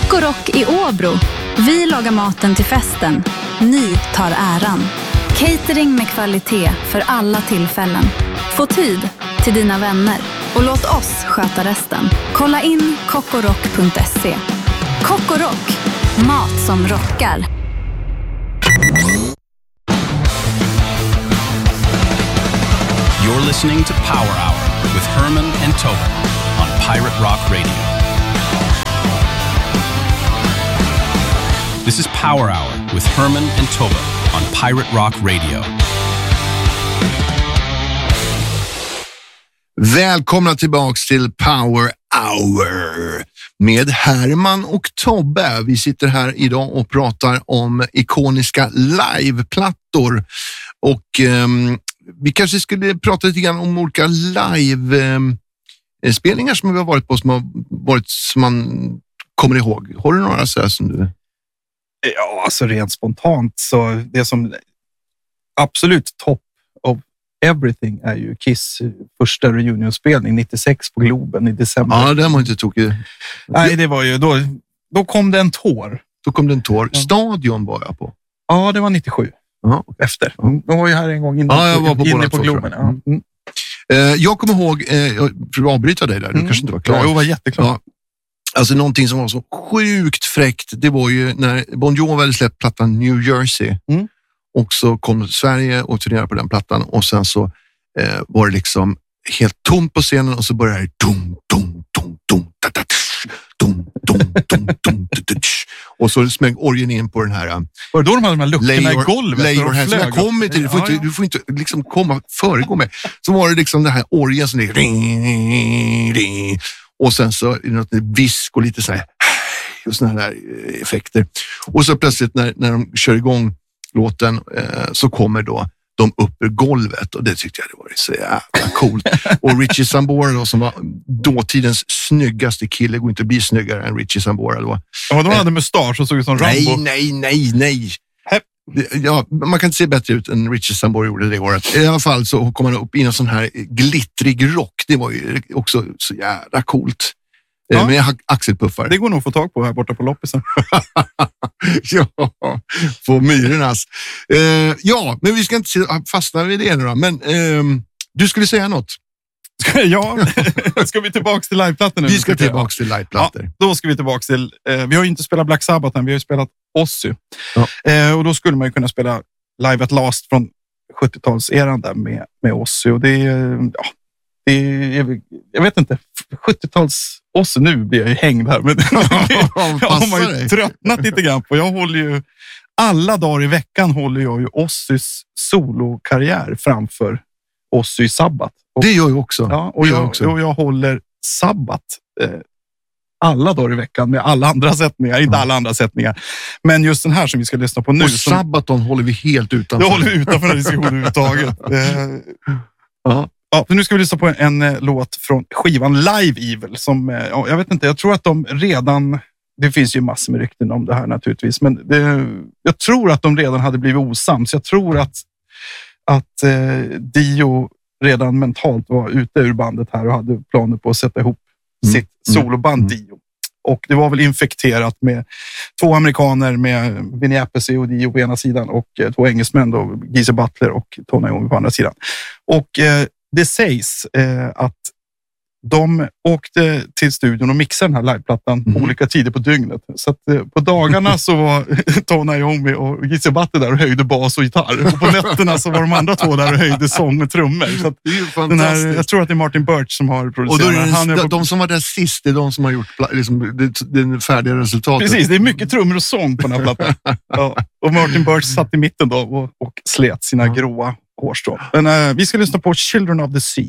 Kock och Rock i Åbro. Vi lagar maten till festen. Ni tar äran. Catering med kvalitet för alla tillfällen. Få tid till dina vänner. Och låt oss sköta resten. Kolla in kockorock.se. Kock och Rock. Mat som rockar. You're listening to Power Hour with Herman and Tobin on Pirate Rock Radio. This is Power Hour with Herman and Tobin on Pirate Rock Radio. Välkomna tillbaks till Power Hour med Herman och Tobbe. Vi sitter här idag och pratar om ikoniska liveplattor och vi kanske skulle prata lite grann om olika live-spelningar som vi har varit på, som har varit som man kommer ihåg. Har du några så här som du... Ja, alltså rent spontant så det som absolut top of everything är ju Kiss första reunionspelning 96 på Globen i december. Ja, det var inte tokigt. Nej, det var ju då kom det en tår. Då kom det en tår. Ja. Stadion var jag på. Ja, det var 97. Ja. Efter. Jag var ju här en gång inne, jag var på inne på Globen. Ja. Mm. Jag kommer ihåg, för att avbryta dig där, du kanske inte var klar. Ja, jag var jätteklar. Ja. Alltså någonting som var så sjukt fräckt, det var ju när Bon Jovi hade släppt plattan New Jersey. Och så kom Sverige och turnerade på den plattan och sen så var det liksom helt tomt på scenen och så började det dum, dum, dum, dum, dum, dum, dum, dum, och så smög orgeln in på den här. Var det då de hade de här luckorna i golvet? Som jag kommer till, du får inte liksom föregå mig. Så var det liksom det här orgeln som det och sen så är det något visk och lite så här och såna här effekter. Och så plötsligt när de kör igång låten så kommer då de upp ur golvet och det tyckte jag det var så jävla coolt. Och Richie Sambora då, som var dåtidens snyggaste kille, går inte att bli snyggare än Richie Sambora då. Ja, de hade mustasch och såg ut som Rambo. Nej. Ja, man kan inte se bättre ut än Richie Sambora gjorde det året. I alla fall så kom han upp i en sån här glittrig rock. Det var ju också så jävla coolt. Ja. Med axelpuffar. Det går nog att få tag på här borta på loppisen. Ja, på myrornas. Ja, men vi ska inte fastna vid det nu då. Men du skulle säga något. Ja, ska vi tillbaka till liveplattor nu? Vi ska tillbaka till liveplattor. Ja, då ska vi tillbaka till... vi har ju inte spelat Black Sabbath än, vi har ju spelat Ozzy. Ja. Och då skulle man ju kunna spela Live at Last från 70-talseran där med Ozzy. Och det är... Ja, jag vet inte, 70-tals Ozzy, nu blir jag ju hängd här. Men har man ju tröttnat lite grann på. Jag håller ju... Alla dagar i veckan håller jag ju Ozzys solokarriär framför Ozzy Sabbath. Det gör jag också. Ja, och jag håller Sabbath alla dagar i veckan med alla andra sättningar. Inte alla andra sättningar. Men just den här som vi ska lyssna på nu. Och Sabaton håller vi helt utanför. Det håller vi utanför den här diskussionen överhuvudtaget. Ja, för nu ska vi lyssna på en låt från skivan Live Evil. Som, jag vet inte, jag tror att de redan... Det finns ju massor med rykten om det här naturligtvis. Men jag tror att de redan hade blivit osams. Jag tror att Dio redan mentalt var ute ur bandet här och hade planer på att sätta ihop sitt soloband Dio. Och det var väl infekterat med 2 amerikaner med Vinnie Appice och Dio på ena sidan och 2 engelsmän då, Geezer Butler och Tony Iommi på andra sidan. Och det sägs att de åkte till studion och mixade den här liveplattan på olika tider på dygnet. Så att på dagarna så var Tony Iommi och Geezer Butler där och höjde bas och gitarr. Och på nätterna så var de andra 2 där och höjde sång och trummor. Så att det är ju fantastiskt. Jag tror att det är Martin Birch som har producerat. Och då är det de som var där sist, det är de som har gjort liksom, det färdiga resultatet. Precis, det är mycket trummor och sång på den här plattan. Ja. Och Martin Birch satt i mitten då och slet sina gråa hårstrån. Men vi ska lyssna på Children of the Sea.